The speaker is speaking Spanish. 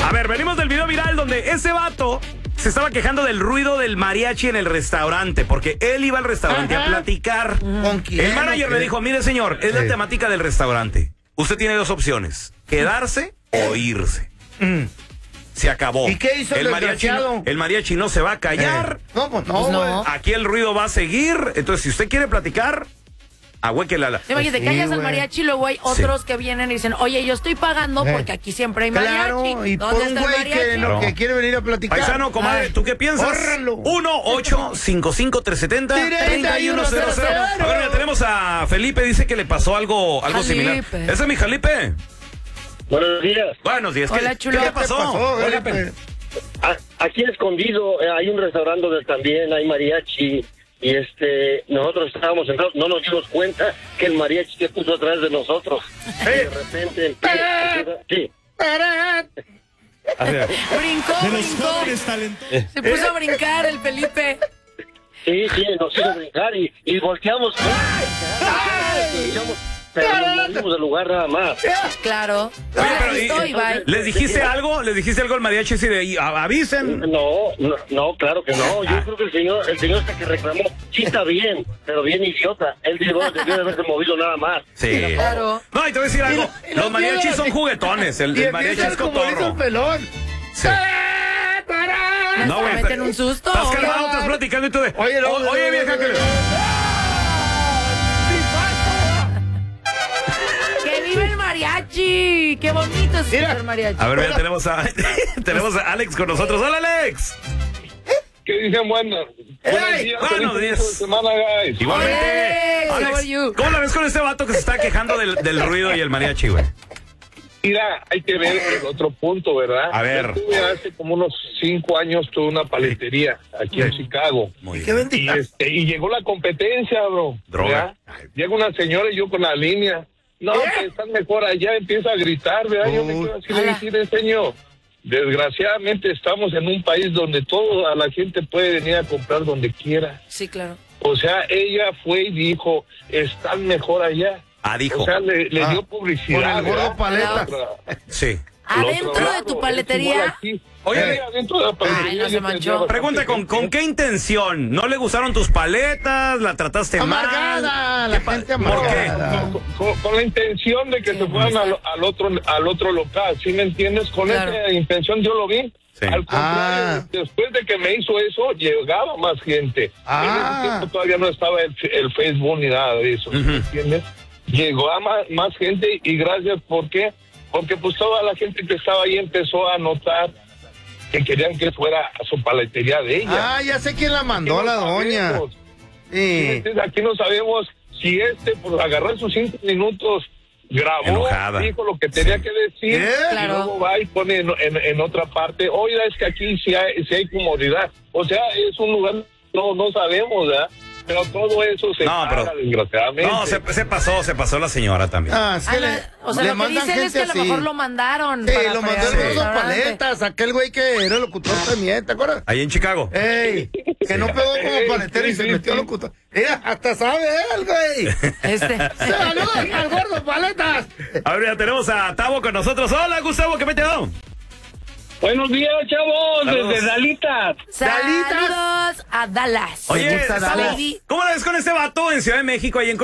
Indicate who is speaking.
Speaker 1: A ver, venimos del video viral donde ese vato se estaba quejando del ruido del mariachi en el restaurante, porque él iba al restaurante a platicar.
Speaker 2: ¿Con quién?
Speaker 1: El manager le dijo, mire señor, es la temática del restaurante. Usted tiene dos opciones, quedarse o irse. Se acabó.
Speaker 2: ¿Y qué hizo el desgraciado?
Speaker 1: El mariachi no se va a callar.
Speaker 2: No, pues no.
Speaker 1: Aquí el ruido va a seguir. Entonces, si usted quiere platicar, agüéquela.
Speaker 3: Imagínate, callas al mariachi, luego hay otros que vienen y dicen, oye, yo estoy pagando porque aquí siempre hay mariachi.
Speaker 2: Claro, y por
Speaker 3: ¿Dónde
Speaker 2: un
Speaker 3: está el
Speaker 2: güey
Speaker 3: mariachi?
Speaker 2: que quiere venir a platicar.
Speaker 1: Paisano, comadre, ¿tú qué piensas?
Speaker 2: Bórralo.
Speaker 1: 1-855-370-3100. A ver, ya tenemos a Felipe, dice que le pasó algo similar. Ese es mi Felipe.
Speaker 4: Buenos días.
Speaker 1: Buenos días.
Speaker 3: Hola, chulo.
Speaker 1: ¿Qué pasó?
Speaker 2: Felipe?
Speaker 4: Aquí escondido hay un restaurante donde también hay mariachi y nosotros estábamos sentados, no nos dimos cuenta que el mariachi se puso atrás de nosotros. De repente sí.
Speaker 3: Brincó. Se puso a brincar el Felipe.
Speaker 4: Sí, nos hizo brincar y volteamos. Pero nos movimos del lugar nada más.
Speaker 3: Claro.
Speaker 1: Oye, pero ¿les dijiste algo? ¿Les dijiste algo al mariachi así de avisen?
Speaker 4: No, claro que no. Yo creo que el señor este que reclamó, sí está bien, pero bien idiota. Él debió de haberse movido nada más.
Speaker 1: Sí.
Speaker 3: Claro.
Speaker 1: No, y te voy a decir algo. Los mariachis son juguetones. El mariachi es cotorro. Sí.
Speaker 3: No, güey. Meten un susto.
Speaker 1: Estás calmado, estás platicando y tú de... Oye, vieja, que...
Speaker 3: ¡Que vive el mariachi! ¡Qué bonito es el mariachi!
Speaker 1: A ver, mira, tenemos a Alex con nosotros. ¡Hola, Alex!
Speaker 5: ¿Qué dicen? Buenos días.
Speaker 1: Buenos días.
Speaker 5: Semana, guys.
Speaker 1: Igualmente. Alex, ¿cómo la ves con este vato que se está quejando del ruido y el mariachi, güey?
Speaker 5: Mira, hay que ver el otro punto, ¿verdad?
Speaker 1: A ver.
Speaker 5: Yo tuve hace como unos 5 años, tuve una paletería aquí en Chicago.
Speaker 1: Muy bien.
Speaker 5: Y llegó la competencia, bro.
Speaker 1: Droga.
Speaker 5: ¿verdad? Llega una señora y yo con la línea. No, que están mejor allá, empieza a gritar, ¿verdad? Yo me quedo así de decir, señor. Desgraciadamente estamos en un país donde toda la gente puede venir a comprar donde quiera.
Speaker 3: Sí, claro.
Speaker 5: O sea, ella fue y dijo, están mejor allá.
Speaker 1: Dijo.
Speaker 5: O sea, le dio publicidad.
Speaker 2: Con el gordo paleta.
Speaker 1: Sí.
Speaker 3: ¿Adentro de tu paletería?
Speaker 5: Oye, adentro de la paletería.
Speaker 3: Ay, no se manchó.
Speaker 1: Pregunta, ¿con qué intención? ¿No le gustaron tus paletas? ¿La trataste
Speaker 2: Amargada,
Speaker 1: mal?
Speaker 2: la gente
Speaker 1: ¿Por qué?
Speaker 2: amargada.
Speaker 5: Con la intención de que se fueran al otro local, ¿sí me entiendes? Con esa intención yo lo vi.
Speaker 1: Sí.
Speaker 5: Al contrario, después de que me hizo eso, llegaba más gente. En ese tiempo todavía no estaba el Facebook ni nada de eso, ¿sí me entiendes? Llegó a más gente y gracias, ¿por qué? Porque pues toda la gente que estaba ahí empezó a notar que querían que fuera a su paletería de ella.
Speaker 2: Ya sé quién la mandó, la doña.
Speaker 5: Sí. Aquí no sabemos si por agarrar sus 5 minutos grabó,
Speaker 1: enojada,
Speaker 5: dijo lo que tenía que decir,
Speaker 3: Claro.
Speaker 5: y luego va y pone en otra parte, oiga, es que aquí sí hay comodidad. O sea, es un lugar, no sabemos, ¿verdad? Pero todo eso se paga, desgraciadamente.
Speaker 1: No, se pasó la señora también.
Speaker 3: O sea, lo que dicen es que a lo mejor lo mandaron.
Speaker 2: Sí,
Speaker 3: para
Speaker 2: lo mandó
Speaker 3: fregar
Speaker 2: el
Speaker 3: el
Speaker 2: gordo
Speaker 3: restaurante.
Speaker 2: paletas, aquel güey que era locutor también, ¿te acuerdas?
Speaker 1: Ahí en Chicago.
Speaker 2: Ey, que no pegó como paletero y se metió locutor. Mira, hasta sabe él, güey. ¡Saludos al gordo paletas!
Speaker 1: A ver, ya tenemos a Tavo con nosotros. Hola, Gustavo, ¿qué me te dado?
Speaker 4: Buenos días, chavos,
Speaker 1: Saludos.
Speaker 4: desde Dallas.
Speaker 3: Saludos a Dallas.
Speaker 1: Oye,
Speaker 2: gusta
Speaker 1: Tavo,
Speaker 2: Dallas?
Speaker 1: ¿cómo la ves con este vato en Ciudad de México ahí en